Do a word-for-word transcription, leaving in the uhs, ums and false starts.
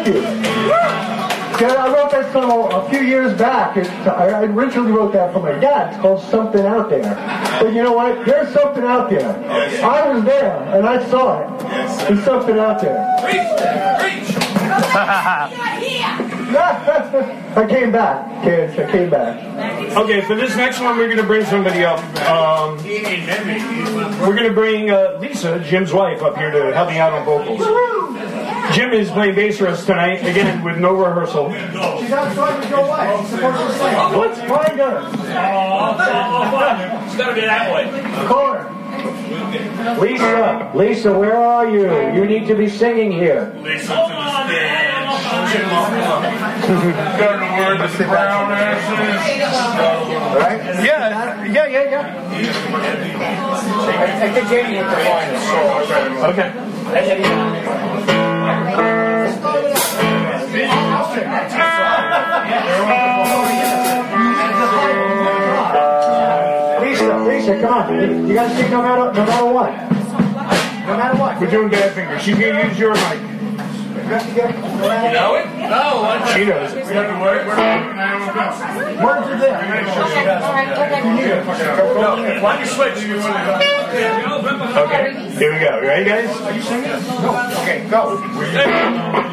you. Yeah, I wrote that song a few years back. It, I originally wrote that for my dad. It's called Something Out There. But you know what? There's something out there. I was there, and I saw it. There's something out there. I came back, kids. I came back. Okay, for this next one, we're going to bring somebody up. Um, we're going to bring uh, Lisa, Jim's wife, up here to help me out on vocals. Jim is playing bass for us tonight, again, with no rehearsal. She's outside with your wife. She's supposed to sing. What? Find her. It's got to be that way. Call her. Lisa, Lisa, where are you? You need to be singing here. Lisa to the stage. Got the word that the brown asses. Right? Yeah, yeah, yeah, yeah. I, I think Jamie went to find us, so Okay. Lisa, Lisa, come on. You gotta sing no matter, no matter what. No matter what. We're doing bad fingers. She's going to use your mic. You have to get, no matter You know it? No. She knows it. We got the word. Words are there. Why don't you switch? Okay, here we go. You ready, guys? Okay, go.